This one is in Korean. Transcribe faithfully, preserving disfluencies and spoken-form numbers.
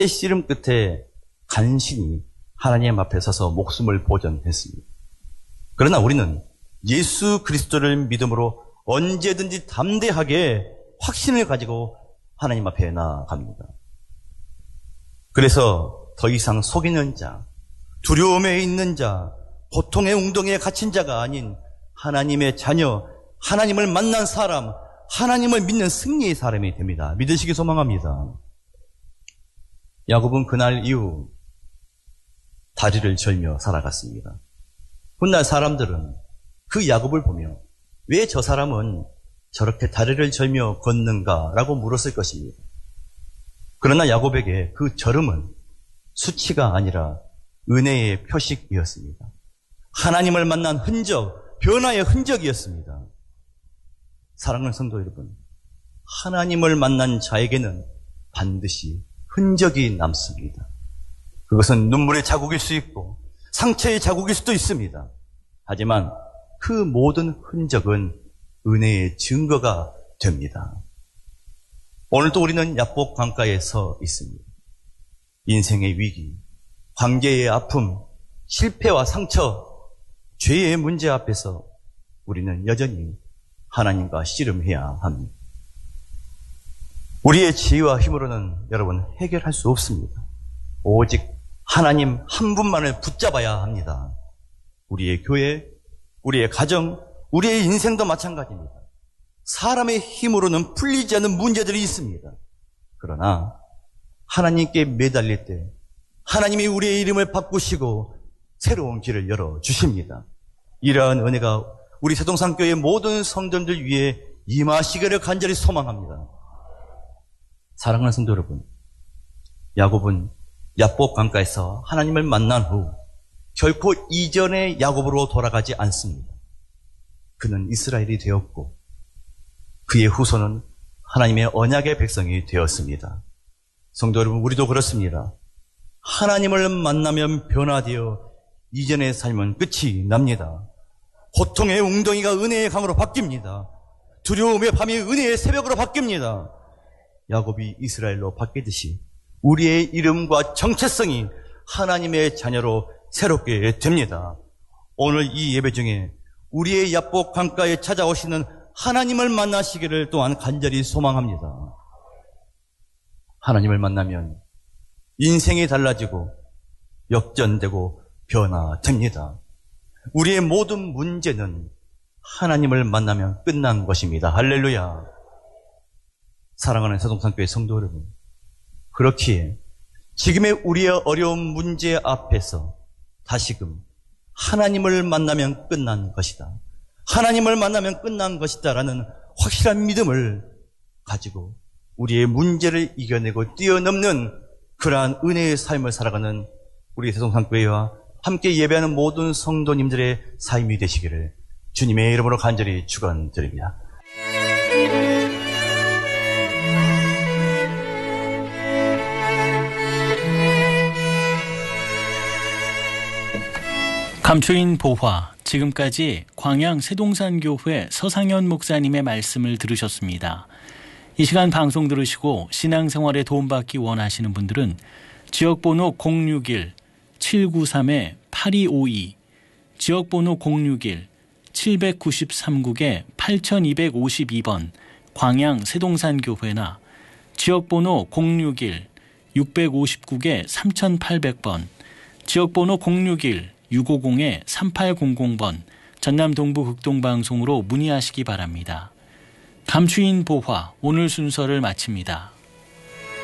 씨름 끝에 간신히 하나님 앞에 서서 목숨을 보존했습니다. 그러나 우리는 예수 그리스도를 믿음으로 언제든지 담대하게 확신을 가지고 하나님 앞에 나아갑니다. 그래서 더 이상 속이는 자, 두려움에 있는 자, 고통의 웅덩이에 갇힌 자가 아닌 하나님의 자녀, 하나님을 만난 사람, 하나님을 믿는 승리의 사람이 됩니다. 믿으시기 소망합니다. 야곱은 그날 이후 다리를 절며 살아갔습니다. 훗날 사람들은 그 야곱을 보며 왜 저 사람은 저렇게 다리를 절며 걷는가라고 물었을 것입니다. 그러나 야곱에게 그 절음은 수치가 아니라 은혜의 표식이었습니다. 하나님을 만난 흔적, 변화의 흔적이었습니다. 사랑하는 성도 여러분, 하나님을 만난 자에게는 반드시 흔적이 남습니다. 그것은 눈물의 자국일 수 있고 상처의 자국일 수도 있습니다. 하지만 그 모든 흔적은 은혜의 증거가 됩니다. 오늘도 우리는 야복 강가에 서 있습니다. 인생의 위기, 관계의 아픔, 실패와 상처, 죄의 문제 앞에서 우리는 여전히 하나님과 씨름해야 합니다. 우리의 지혜와 힘으로는 여러분 해결할 수 없습니다. 오직 하나님 한 분만을 붙잡아야 합니다. 우리의 교회, 우리의 가정, 우리의 인생도 마찬가지입니다. 사람의 힘으로는 풀리지 않는 문제들이 있습니다. 그러나 하나님께 매달릴 때 하나님이 우리의 이름을 바꾸시고 새로운 길을 열어주십니다. 이러한 은혜가 우리 세동산교회 모든 성도들 위해 임하시기를 간절히 소망합니다. 사랑하는 성도 여러분, 야곱은 야복 강가에서 하나님을 만난 후 결코 이전의 야곱으로 돌아가지 않습니다. 그는 이스라엘이 되었고 그의 후손은 하나님의 언약의 백성이 되었습니다. 성도 여러분, 우리도 그렇습니다. 하나님을 만나면 변화되어 이전의 삶은 끝이 납니다. 고통의 웅덩이가 은혜의 강으로 바뀝니다. 두려움의 밤이 은혜의 새벽으로 바뀝니다. 야곱이 이스라엘로 바뀌듯이 우리의 이름과 정체성이 하나님의 자녀로 새롭게 됩니다. 오늘 이 예배 중에 우리의 야복 강가에 찾아오시는 하나님을 만나시기를 또한 간절히 소망합니다. 하나님을 만나면 인생이 달라지고 역전되고 변화됩니다. 우리의 모든 문제는 하나님을 만나면 끝난 것입니다. 할렐루야. 사랑하는 세동산교회 성도 여러분, 그렇기에 지금의 우리의 어려운 문제 앞에서 다시금 하나님을 만나면 끝난 것이다, 하나님을 만나면 끝난 것이다 라는 확실한 믿음을 가지고 우리의 문제를 이겨내고 뛰어넘는 그러한 은혜의 삶을 살아가는 우리 세동산교회와 함께 예배하는 모든 성도님들의 삶이 되시기를 주님의 이름으로 간절히 축원드립니다. 감초인 보화, 지금까지 광양 세동산교회 서상현 목사님의 말씀을 들으셨습니다. 이 시간 방송 들으시고 신앙생활에 도움받기 원하시는 분들은 지역번호 공육일 칠구삼 팔이오이, 지역번호 공육일 칠구삼 팔이오이 번 광양 세동산교회나 지역번호 공육일 육오구 삼팔공 번, 지역번호 공육일 육오공 삼팔공공 번 전남 동부 극동방송으로 문의하시기 바랍니다. 감추인 보화, 오늘 순서를 마칩니다.